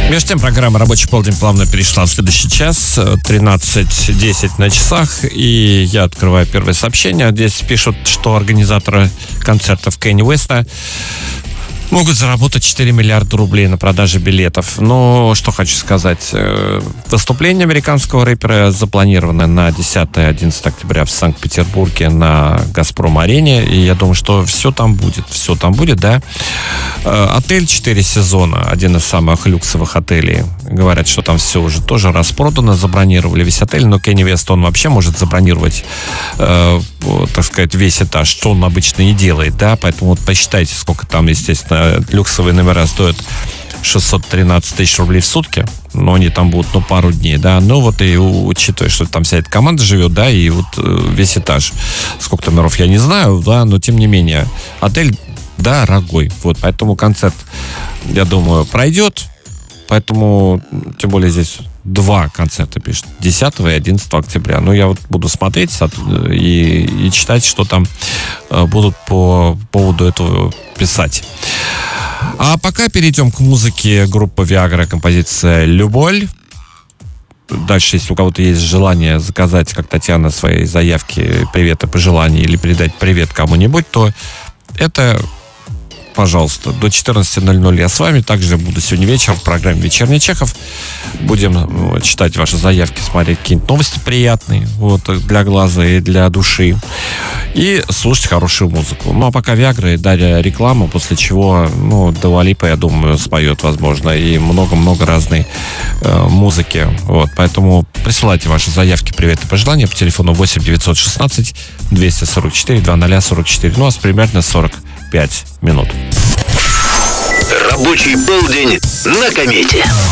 Между тем, программа «Рабочий полдень» плавно перешла в следующий час, 13:10 на часах, и я открываю первое сообщение. Здесь пишут, что организаторы концертов Кенни Уэста могут заработать 4 миллиарда рублей на продаже билетов. Но что хочу сказать. Выступление американского рэпера запланировано на 10-11 октября в Санкт-Петербурге на «Газпром-арене». И я думаю, что все там будет, да. Отель 4 сезона, один из самых люксовых отелей. Говорят, что там все уже тоже распродано, забронировали весь отель. Но Кенни Уэст, он вообще может забронировать, так сказать, весь этаж, что он обычно и делает, да. Поэтому вот посчитайте, сколько там, естественно, люксовые номера стоят 613 тысяч рублей в сутки, но они там будут, пару дней, да, но вот и учитывая, что там вся эта команда живет, да, и вот весь этаж, сколько номеров, я не знаю, да, но тем не менее, отель дорогой, вот, поэтому концерт, я думаю, пройдет, поэтому, тем более здесь 2 концерта пишут, 10 и 11 октября. Ну, я вот буду смотреть и читать, что там будут по поводу этого писать. А пока перейдем к музыке группы Viagra, композиция «Люболь». Дальше, если у кого-то есть желание заказать, как Татьяна, свои заявки, привет и пожелания, или передать привет кому-нибудь, то это... Пожалуйста, до 14:00 я с вами. Также буду сегодня вечером в программе «Вечерний Чехов». Будем читать ваши заявки, смотреть какие-нибудь новости приятные, вот, для глаза и для души. И слушать хорошую музыку. Ну, а пока Viagra и Дарья рекламу, после чего, Дуа Липа, я думаю, споет, возможно, и много-много разной музыки. Вот, поэтому присылайте ваши заявки, привет и пожелания по телефону 8 916 244 2044. Ну, а примерно 45 минут. Рабочий полдень на комете.